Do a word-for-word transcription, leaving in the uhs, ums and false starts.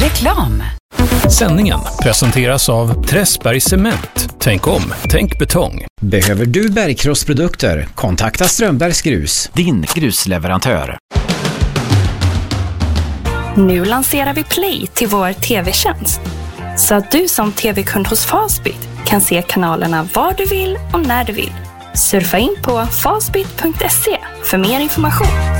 Reklam. Sändningen presenteras av Träsberg Cement. Tänk om, tänk betong. Behöver du bergkrossprodukter? Kontakta Strömbergs Grus, din grusleverantör. Nu lanserar vi Play till vår tv-tjänst. Så att du som tv-kund hos Fastbit kan se kanalerna var du vill och när du vill. Surfa in på fastbit punkt se för mer information.